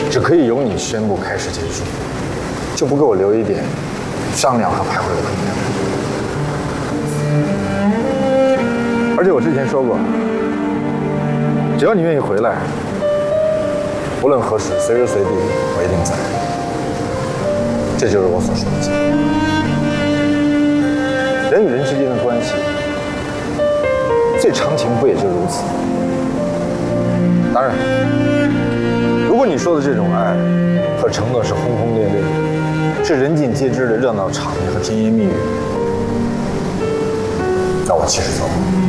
只可以由你宣布开始结束，就不给我留一点商量和徘徊的空间。而且我之前说过，只要你愿意回来，无论何时，随时随地，我一定在。这就是我所说的结果。人与人之间的关系，最长情不也就如此？当然，如果你说的这种爱和承诺是轰轰烈烈，是人尽皆知的热闹场面和甜言蜜语，那我其实做不到。